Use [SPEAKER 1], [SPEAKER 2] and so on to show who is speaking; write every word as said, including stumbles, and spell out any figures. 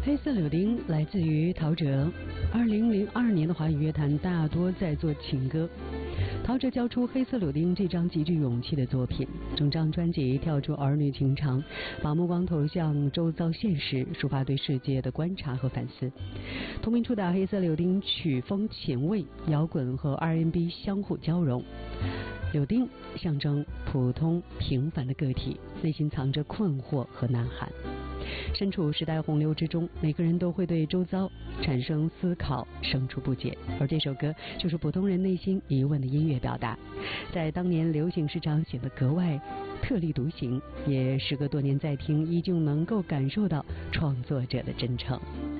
[SPEAKER 1] 黑色柳丁来自于陶喆。二零零二年的华语乐坛大多在做情歌，陶喆交出《黑色柳丁》这张极具勇气的作品。整张专辑跳出儿女情长，把目光投向周遭现实，抒发对世界的观察和反思。同名出道《黑色柳丁》曲风前卫，摇滚和 R and B 相互交融。柳丁象征普通平凡的个体，内心藏着困惑和呐喊。身处时代洪流之中，每个人都会对周遭产生思考，生出不解。而这首歌就是普通人内心疑问的音乐表达，在当年流行市场显得格外特立独行，也时隔多年再听，依旧能够感受到创作者的真诚。